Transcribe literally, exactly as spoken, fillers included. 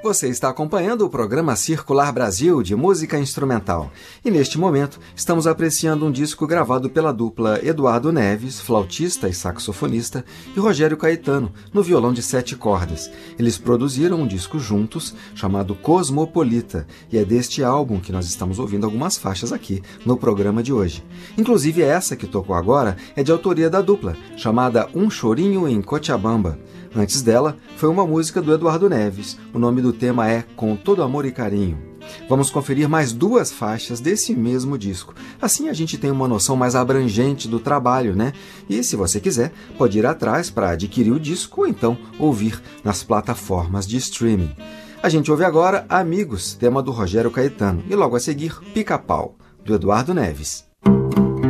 Você está acompanhando o programa Circular Brasil de música instrumental. E neste momento estamos apreciando um disco gravado pela dupla Eduardo Neves, flautista e saxofonista, e Rogério Caetano, no violão de sete cordas. Eles produziram um disco juntos chamado Cosmopolita, e é deste álbum que nós estamos ouvindo algumas faixas aqui no programa de hoje. Inclusive essa que tocou agora é de autoria da dupla, chamada Um Chorinho em Cochabamba. Antes dela, foi uma música do Eduardo Neves. O nome do tema é Com Todo Amor e Carinho. Vamos conferir mais duas faixas desse mesmo disco. Assim a gente tem uma noção mais abrangente do trabalho, né? E se você quiser, pode ir atrás para adquirir o disco ou então ouvir nas plataformas de streaming. A gente ouve agora Amigos, tema do Rogério Caetano, e logo a seguir Pica-Pau, do Eduardo Neves.